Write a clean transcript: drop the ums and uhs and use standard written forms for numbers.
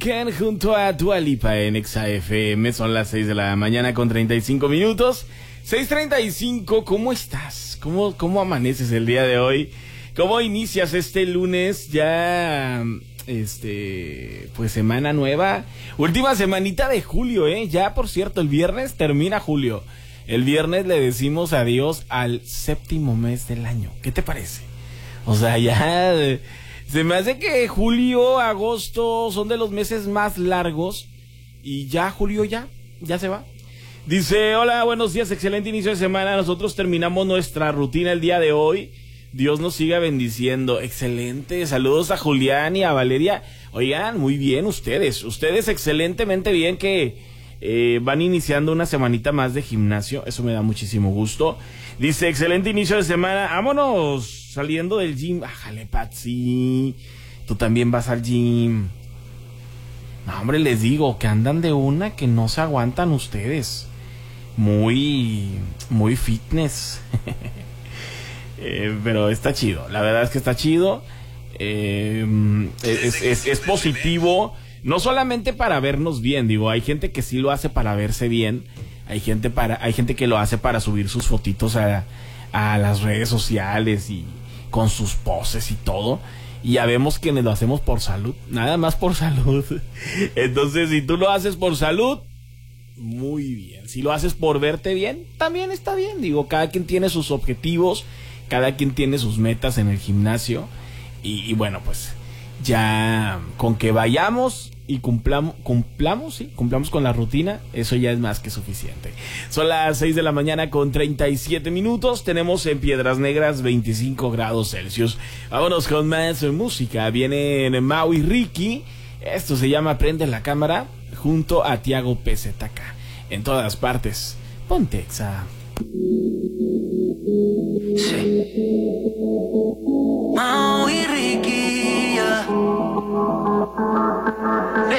Ken junto a Dua Lipa en Exa FM. Son las 6 de la mañana con 35 minutos. 6:35, ¿cómo estás? ¿Cómo amaneces el día de hoy? ¿Cómo inicias este lunes ya, pues semana nueva? Última semanita de julio, Ya, por cierto, el viernes termina julio. El viernes le decimos adiós al séptimo mes del año. ¿Qué te parece? O sea, ya... Se me hace que julio, agosto son de los meses más largos. Y ya julio ya se va. Dice, hola, buenos días, excelente inicio de semana. Nosotros terminamos nuestra rutina el día de hoy. Dios nos siga bendiciendo. Excelente, saludos a Julián y a Valeria. Oigan, muy bien ustedes excelentemente bien que van iniciando una semanita más de gimnasio. Eso me da muchísimo gusto. Dice, excelente inicio de semana. Vámonos saliendo del gym. Ájale, Patsy, tú también vas al gym. No, hombre, les digo que andan de una que no se aguantan ustedes. Muy fitness. Pero está chido, la verdad es que está chido. Es positivo. No solamente para vernos bien, digo, hay gente que sí lo hace para verse bien. Hay gente que lo hace para subir sus fotitos a las redes sociales y con sus poses y todo. Y ya vemos que lo hacemos por salud, nada más por salud. Entonces, si tú lo haces por salud, muy bien. Si lo haces por verte bien, también está bien. Digo, cada quien tiene sus objetivos, cada quien tiene sus metas en el gimnasio. Y bueno, pues ya con que vayamos y cumplamos con la rutina, eso ya es más que suficiente. Son las 6 de la mañana con 37 minutos. Tenemos en Piedras Negras 25 grados Celsius. Vámonos con más música. Vienen Mau y Ricky. Esto se llama Prende la Cámara, junto a Tiago PZK. En todas partes, ponte Exa. Sí. Mau y Ricky, yeah.